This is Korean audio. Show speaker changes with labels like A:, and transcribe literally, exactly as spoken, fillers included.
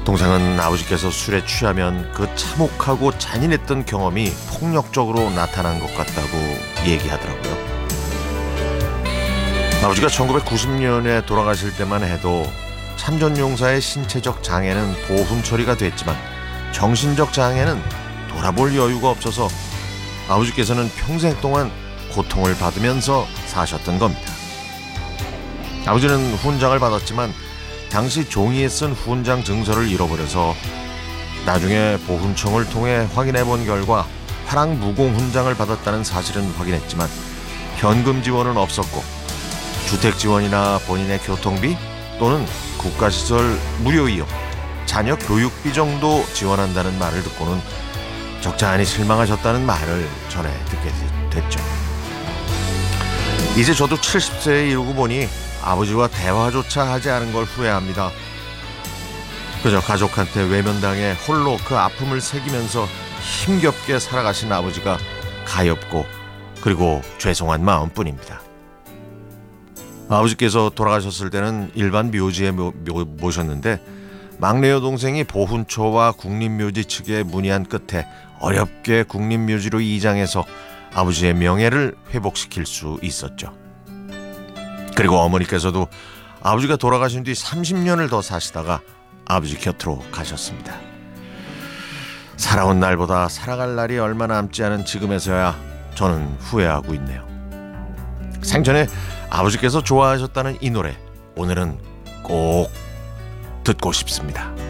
A: 동생은 아버지께서 술에 취하면 그 참혹하고 잔인했던 경험이 폭력적으로 나타난 것 같다고 얘기하더라고요. 아버지가 천구백구십 년에 돌아가실 때만 해도 참전용사의 신체적 장애는 보훈 처리가 됐지만 정신적 장애는 돌아볼 여유가 없어서 아버지께서는 평생 동안 고통을 받으면서 사셨던 겁니다. 아버지는 훈장을 받았지만 당시 종이에 쓴 훈장 증서를 잃어버려서 나중에 보훈청을 통해 확인해 본 결과 화랑 무공 훈장을 받았다는 사실은 확인했지만 현금 지원은 없었고 주택 지원이나 본인의 교통비 또는 국가시설 무료 이용, 자녀 교육비 정도 지원한다는 말을 듣고는 적잖이 실망하셨다는 말을 전해 듣게 됐죠. 이제 저도 칠십 세에 이르고 보니 아버지와 대화조차 하지 않은 걸 후회합니다. 그저 가족한테 외면당해 홀로 그 아픔을 새기면서 힘겹게 살아가신 아버지가 가엾고 그리고 죄송한 마음뿐입니다. 아버지께서 돌아가셨을 때는 일반 묘지에 모, 모, 모셨는데 막내 여동생이 보훈처와 국립묘지 측에 문의한 끝에 어렵게 국립묘지로 이장해서 아버지의 명예를 회복시킬 수 있었죠. 그리고 어머니께서도 아버지가 돌아가신 뒤 삼십 년을 더 사시다가 아버지 곁으로 가셨습니다. 살아온 날보다 살아갈 날이 얼마 남지 않은 지금에서야 저는 후회하고 있네요. 생전에 아버지께서 좋아하셨다는 이 노래 오늘은 꼭 듣고 싶습니다.